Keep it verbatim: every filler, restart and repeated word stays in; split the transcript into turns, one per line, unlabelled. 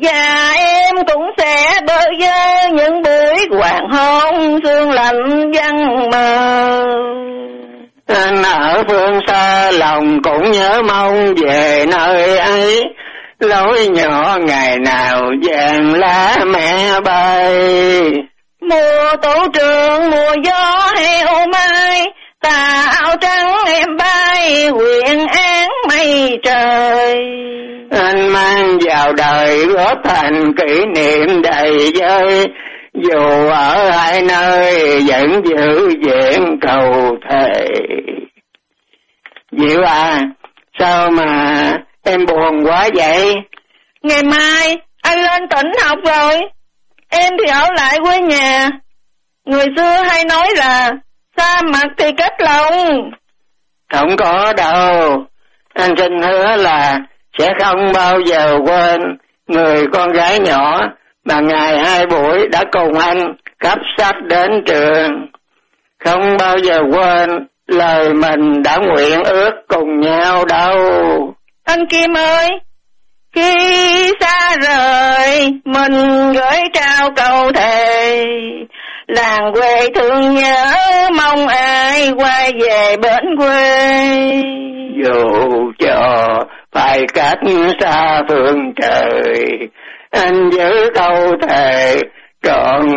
Và em cũng sẽ bơ vơ những buổi hoàng hôn sương lạnh vắng mờ.
Anh ở phương xa lòng cũng nhớ mong về nơi ấy, lối nhỏ ngày nào vàng lá mẹ bay.
Mùa tổ trường mùa gió heo mai, tà áo trắng em bay nguyện án mây trời.
Anh mang vào đời góp thành kỷ niệm đầy vơi, dù ở hai nơi vẫn giữ vẹn cầu thề. Diệu à, sao mà em buồn quá vậy?
Ngày mai anh lên tỉnh học rồi, em thì ở lại quê nhà. Người xưa hay nói là xa mặt thì cách lòng.
Không có đâu, anh xin hứa là sẽ không bao giờ quên người con gái nhỏ mà ngày hai buổi đã cùng anh cắp sách đến trường. Không bao giờ quên lời mình đã nguyện ước cùng nhau đâu.
Anh Kim ơi, khi xa rời mình gửi trao câu thề, làng quê thương nhớ mong ai quay về bến quê.
Dù cho phải cách xa phương trời, anh giữ câu thề trọn